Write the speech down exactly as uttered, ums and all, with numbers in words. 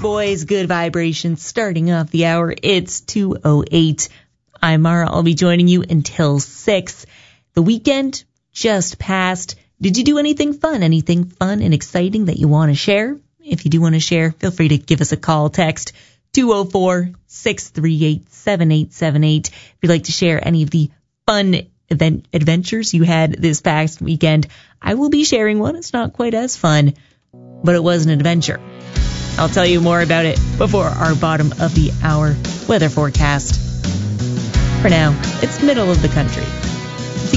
Boys, Good Vibrations, starting off the hour. It's two oh eight. I'm Mara. I'll be joining you until six. The weekend just passed. Did you do anything fun? Anything fun and exciting that you want to share? If you do want to share, feel free to give us a call, text two oh four, six three eight, seven eight seven eight. If you'd like to share any of the fun event adventures you had this past weekend, I will be sharing one. It's not quite as fun, but it was an adventure. I'll tell you more about it before our bottom of the hour weather forecast. For now, it's middle of the country.